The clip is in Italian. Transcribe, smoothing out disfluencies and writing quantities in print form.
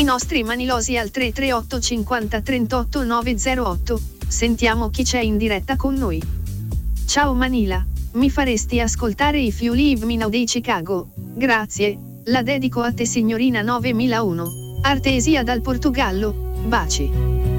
nostri manilosi al 338 50 38 908. Sentiamo chi c'è in diretta con noi. Ciao Manila, mi faresti ascoltare If You Leave Me Now dei Chicago? Grazie, la dedico a te signorina 9001. Artesia dal Portogallo, baci.